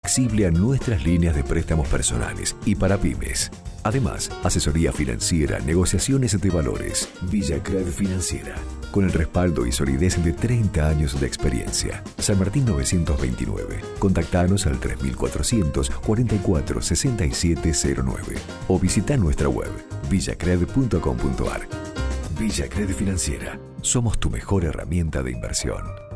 flexible a nuestras líneas de préstamos personales y para pymes. Además, asesoría financiera, negociaciones de valores. Villacred Financiera, con el respaldo y solidez de 30 años de experiencia. San Martín 929. Contactanos al 3400 44 6709 o visita nuestra web villacred.com.ar. Villacred Financiera. Somos tu mejor herramienta de inversión.